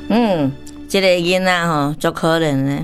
这个囡仔吼，足可怜的。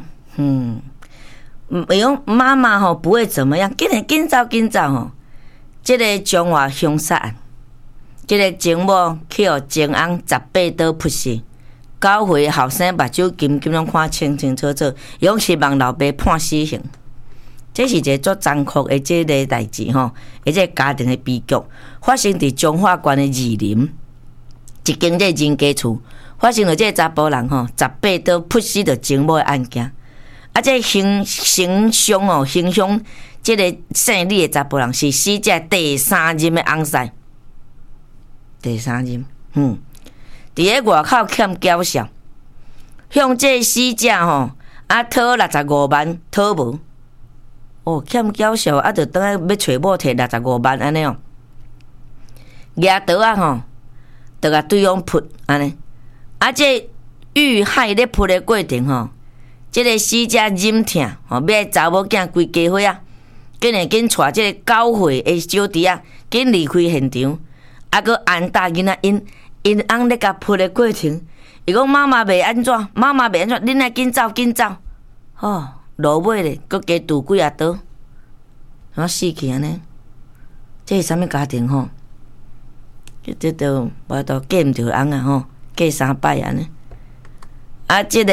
因为妈妈吼不会怎么样，紧走吼。这个中华凶杀案，这个情某去互前翁18刀扑死，9岁后生目睭金拢看清清楚楚，用希望老爸判死刑。这是一个足残酷的这个代志吼，而且家庭的悲剧发生伫彰化县的二林一间这人家厝，发生了这个查甫人吼18刀扑死着前某的案件。啊，这行凶这个姓李的查甫人是死者第3任的翁婿，第3任。伫个外口欠缴销，向这死者吼讨65万，讨无。欠缴销啊，就倒来要找某摕65万安尼哦。举刀啊吼，就甲对方扑安尼。啊，这遇害咧扑的过程吼，这个死者忍痛吼，要查某囝规家伙啊，紧带这个9岁的小弟啊，紧离开现场。啊，佮安大囡仔因翁咧甲扑的过程，伊讲妈妈袂安怎，恁爱紧走。落尾咧，佮加拄几啊刀，死去安尼。这是啥物家庭吼？这都无都嫁毋着翁啊吼，嫁3摆安尼。啊，这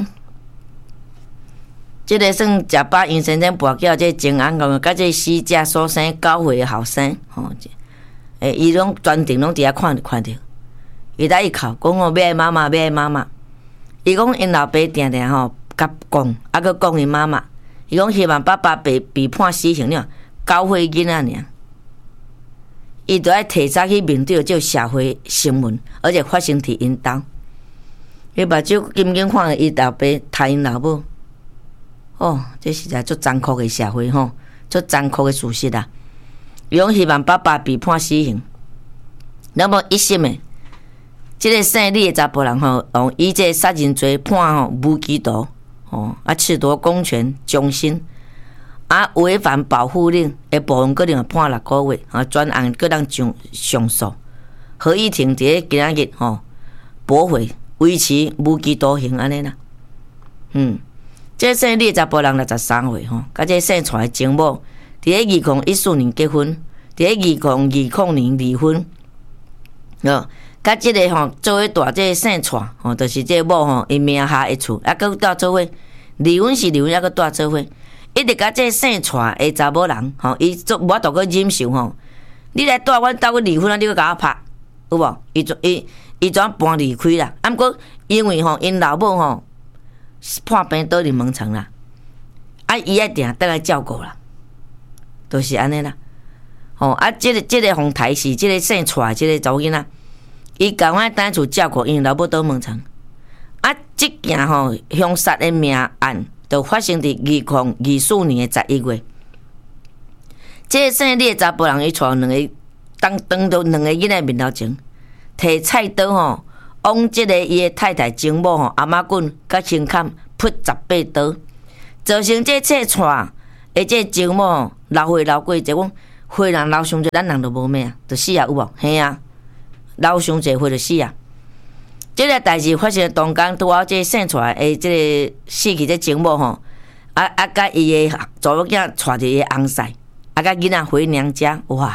个算食饱杨先生跋筊，这前翁甲这死者所生9岁的后生吼，伊拢专程拢伫遐看着，伊在伊哭讲要爱妈妈。伊讲因老爸定吼。甲讲，啊，佮讲因妈妈，伊讲希望爸爸被判死刑了，9岁囡仔尔，伊就爱提早去面对这社会新闻，而且发生伫因兜。伊目睭紧看伊老爸杀因老母，这实在足残酷的社会吼，足残酷的事实啊！伊讲希望爸爸被判死刑，那么一审的，这个姓李的查甫人吼，以这杀人罪判吼无期徒。褫夺公权、终身，违反保护令的部分，个人判6个月，专案个人上诉，合议庭伫今仔日驳回，维持无期徒刑安尼啦。这姓李查甫人63岁甲这姓蔡的前某，伫2014年结婚，伫2020年离婚。甲这个做伙住这姓蔡就是这某因名下的厝，佮住做伙。离婚是离婚，还佮住做伙，一直甲这姓蔡的查某人伊我都佮忍受你来住阮兜，离婚你佮甲我拍，有无？伊怎搬离开啦？毋过因为因老母判病倒入门床啦，伊爱定倒来照顾啦，就是安尼啦。这个洪台是这个姓蔡这个查某囡仔，伊共我单厝照顾，因老母倒门床。这件凶杀的命案，就发生伫2024年的11月。这个姓李的查甫人，伊带2个当到2个囡仔面头前，摕菜刀往这个伊的太太前某阿妈棍甲胸坎扑18刀，造成这蔡的这前某流血流过，就讲血人流伤济，咱人就无命，就死啊，有无？嘿啊，流伤济血就死啊。这个代志发生当天，拄好这姓蔡的这个死去这前某甲伊的查某囝带着伊的翁婿，甲囡仔回娘家，哇！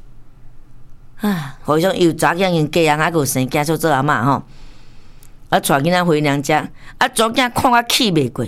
好像有查囝因嫁人，有生囝做阿嬷带囡仔回娘家，查某囝看我气袂过，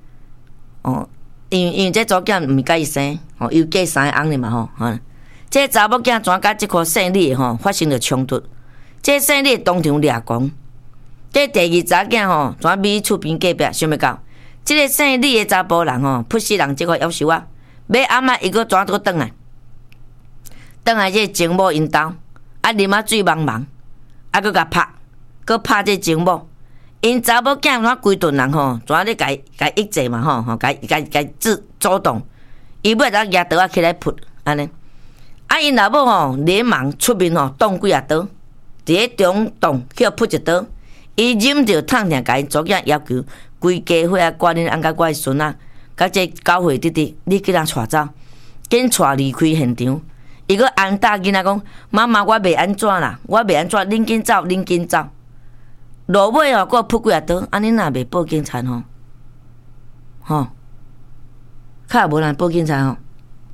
因为这查某囝毋是甲伊生，又嫁3个翁哩嘛这查某囝怎甲这颗姓李的发生了冲突，这姓李当场掠光。这第2查囝怎咪厝边隔壁想要到？这个姓李的查甫人扑死人，这个要求要暗仔伊个怎倒转来？转来这前某因兜，啉水茫茫，佮甲拍，佮拍这前某。因查某囝怎规顿人怎咧甲抑制嘛甲主动，伊尾仔举刀起来扑安尼。因老母连忙出面动几啊刀，伫个中洞去扑一刀。伊忍着痛痛，甲因查某囝要求，规家伙赶恁翁甲我的孙甲这9岁弟弟，你去人带走，紧带离开现场。伊个安大囡仔讲：妈妈，我袂安怎啦，我袂安怎，恁紧走，恁紧走。 落尾吼，佫扑几啊刀，安尼若袂报警察吼，较无人报警察吼，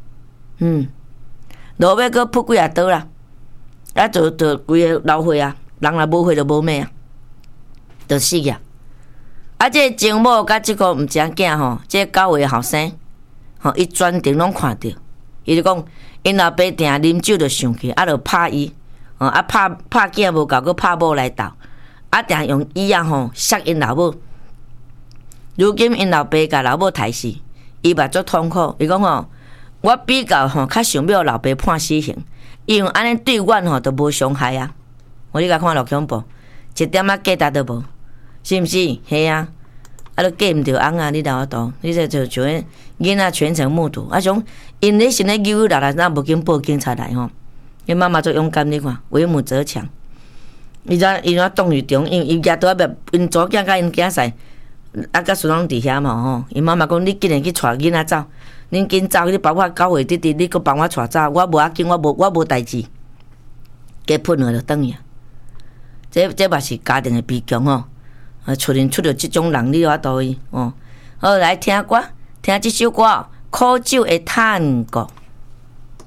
落尾佫扑几啊刀啦，啊，就规个流血啊，人若无血就无命啊，就死啊！啊，这个情某甲即个毋知影囝吼，这9岁后生吼，伊专程拢看着，伊就讲，因老爸定啉酒就上去，啊，就拍伊，啊拍囝无够，佫拍某来斗，啊，定用椅仔吼摔因老母。如今因老爸甲老母刣死，伊嘛足痛苦。伊讲吼，我比较吼较想要老爸判死刑，因为安尼对阮吼都无伤害啊。你甲看录恐怖，一点仔价值都无，是毋是？嘿啊！啊，你嫁毋着翁啊！你老我度，你这就像囡仔全程目睹，啊种因咧是咧扭扭来，咱无紧报警察来吼。因妈妈做勇敢，你看为母则强。伊怎动于中，因为伊举倒要因左囝甲因囝婿，啊甲孙拢伫遐嘛吼。因妈妈讲，你竟然去带囡仔走，恁紧走，你包括9岁弟弟，你搁帮我带走，我无要紧，我无代志，加喷落就转去啊。这嘛是家庭的悲剧吼。出着即种人，你我倒伊哦。好，来听歌，听即首歌《苦酒的探戈》。